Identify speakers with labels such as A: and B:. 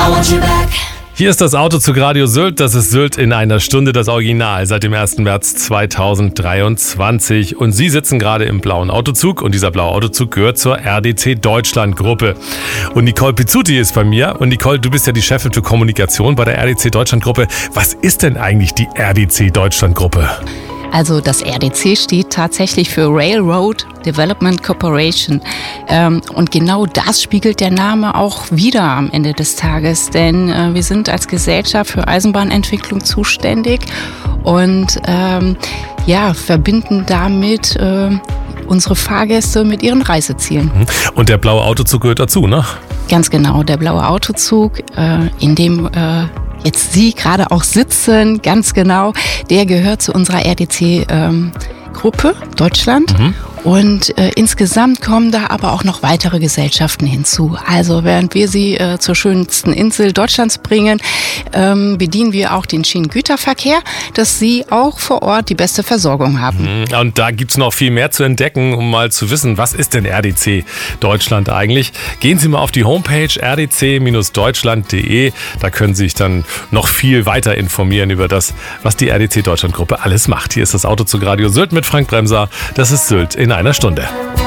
A: want you back.
B: Hier ist das Autozug Radio Sylt, das ist Sylt in einer Stunde, das Original, seit dem 1. März 2023. Und Sie sitzen gerade im blauen Autozug und dieser blaue Autozug gehört zur RDC Deutschland Gruppe. Und Nicole Pizzuti ist bei mir. Und Nicole, du bist ja die Chefin für Kommunikation bei der RDC Deutschland Gruppe. Was ist denn eigentlich die RDC Deutschland Gruppe?
C: Also das RDC steht tatsächlich für Railroad Development Corporation. Und genau das spiegelt der Name auch wider am Ende des Tages. Denn wir sind als Gesellschaft für Eisenbahnentwicklung zuständig und verbinden damit unsere Fahrgäste mit ihren Reisezielen.
B: Und der blaue Autozug gehört dazu, ne?
C: Ganz genau, der blaue Autozug, in dem jetzt Sie gerade auch sitzen, ganz genau, der gehört zu unserer RDC-Gruppe Deutschland. Und insgesamt kommen da aber auch noch weitere Gesellschaften hinzu. Also während wir sie zur schönsten Insel Deutschlands bringen, bedienen wir auch den Schienengüterverkehr, dass sie auch vor Ort die beste Versorgung haben.
B: Und da gibt's noch viel mehr zu entdecken, um mal zu wissen, was ist denn RDC Deutschland eigentlich? Gehen Sie mal auf die Homepage rdc-deutschland.de. Da können Sie sich dann noch viel weiter informieren über das, was die RDC Deutschland Gruppe alles macht. Hier ist das Autozug Radio Sylt mit Frank Bremser. Das ist Sylt in einer Stunde.